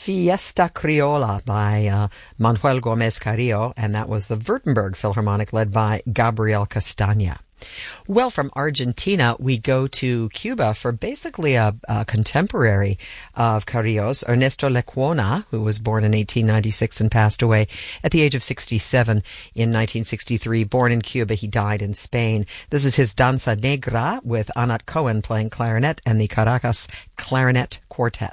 Fiesta Criolla by Manuel Gomez Carrillo, and that was the Württemberg Philharmonic led by Gabriel Castagna. Well, from Argentina, we go to Cuba for basically a contemporary of Carrillo's, Ernesto Lecuona, who was born in 1896 and passed away at the age of 67 in 1963. Born in Cuba, he died in Spain. This is his Danza Negra with Anat Cohen playing clarinet and the Caracas Clarinet Quartet.